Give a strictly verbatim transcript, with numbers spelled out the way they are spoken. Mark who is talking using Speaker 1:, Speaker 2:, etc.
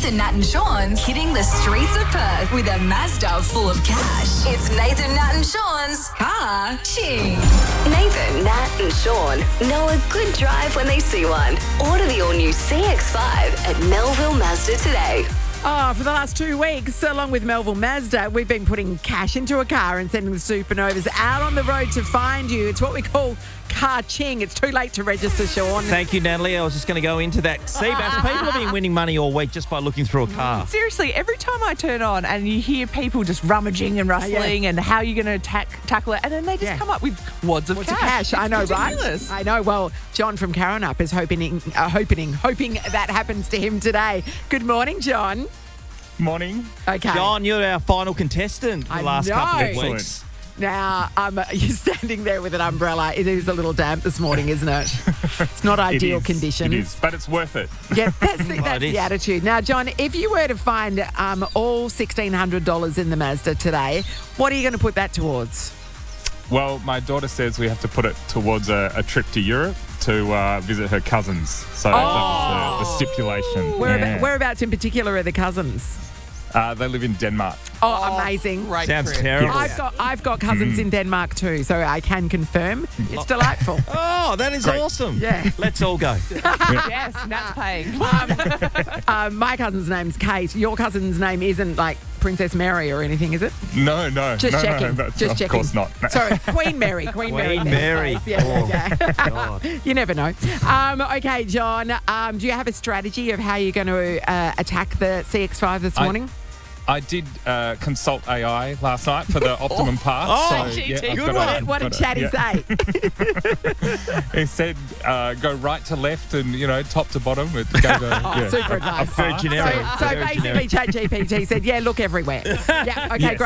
Speaker 1: Nathan, Nat and Sean's hitting the streets of Perth with a Mazda full of cash. It's Nathan, Nat and Sean's Car Ching.
Speaker 2: Nathan, Nat and Sean know a good drive when they see one. Order the all-new C X five at Melville Mazda today.
Speaker 3: Oh, for the last two weeks, along with Melville Mazda, we've been putting cash into a car and sending the supernovas out on the road to find you. It's what we call car ching. It's too late to register, Sean.
Speaker 4: Thank you, Natalie. I was just going to go into that. Seabass, people have been winning money all week just by looking through a car.
Speaker 5: Seriously, every time I turn on and you hear people just rummaging and rustling
Speaker 3: yeah.
Speaker 5: and how you're going to tack, tackle it, and then they just
Speaker 3: Yeah.
Speaker 5: come up with wads of
Speaker 3: What's
Speaker 5: cash.
Speaker 3: the cash?
Speaker 5: It's
Speaker 3: I know,
Speaker 5: ridiculous.
Speaker 3: right? I know. Well, John from Carrinup is hoping, uh, hoping, hoping that happens to him today. Good morning, John.
Speaker 6: Morning.
Speaker 3: Okay.
Speaker 4: John, you're our final contestant the
Speaker 3: I
Speaker 4: last couple of
Speaker 3: know.
Speaker 4: weeks.
Speaker 3: Now, um, you're standing there with an umbrella. It is a little damp this morning, isn't it? It's not ideal
Speaker 6: It is,
Speaker 3: conditions.
Speaker 6: It is, but it's worth it.
Speaker 3: Yeah, that's the,
Speaker 4: Well,
Speaker 3: that's
Speaker 4: it
Speaker 3: the
Speaker 4: is.
Speaker 3: attitude. Now, John, if you were to find um, all sixteen hundred dollars in the Mazda today, what are you going to put that towards?
Speaker 6: Well, my daughter says we have to put it towards a, a trip to Europe to uh, visit her cousins. So that's the, the stipulation.
Speaker 3: Where,
Speaker 6: Yeah.
Speaker 3: Whereabouts in particular are the cousins?
Speaker 6: Uh, they live in Denmark.
Speaker 3: Oh, amazing.
Speaker 5: Great
Speaker 4: Sounds
Speaker 5: trip.
Speaker 4: terrible.
Speaker 3: I've got I've got cousins in Denmark too, so I can confirm it's delightful.
Speaker 4: Oh, that is
Speaker 6: Great.
Speaker 4: awesome.
Speaker 3: Yeah.
Speaker 4: Let's all go.
Speaker 5: Yes, Nat's paying.
Speaker 3: Um, my cousin's name's Kate. Your cousin's name isn't like Princess Mary or anything, is it?
Speaker 6: No, no.
Speaker 3: Just
Speaker 6: no,
Speaker 3: checking.
Speaker 6: No, that's,
Speaker 3: Just
Speaker 6: of
Speaker 3: checking.
Speaker 6: course not. No.
Speaker 3: Sorry, Queen Mary. Queen, Mary.
Speaker 4: Queen Mary.
Speaker 3: Yeah,
Speaker 4: Oh,
Speaker 3: yeah.
Speaker 4: God.
Speaker 3: You never know. Um, okay, John, um, do you have a strategy of how you're going to uh, attack the C X five this
Speaker 6: I-
Speaker 3: morning?
Speaker 6: I did uh, consult A I last night for the optimum path.
Speaker 4: Oh,
Speaker 6: so,
Speaker 5: G T.
Speaker 6: I've
Speaker 4: Good
Speaker 6: got
Speaker 4: one.
Speaker 6: it,
Speaker 3: What did
Speaker 6: got it,
Speaker 3: Chatty
Speaker 6: yeah.
Speaker 3: say?
Speaker 6: He said uh, go right to left and, you know, top to bottom. It gave a,
Speaker 3: Oh,
Speaker 6: yeah,
Speaker 3: super
Speaker 6: a-
Speaker 3: advice.
Speaker 6: a
Speaker 4: Very
Speaker 6: path.
Speaker 4: generic.
Speaker 3: So
Speaker 4: Very
Speaker 3: basically,
Speaker 4: generic.
Speaker 3: ChatGPT said, yeah, look everywhere. Yeah, okay,
Speaker 6: Yes.
Speaker 3: great.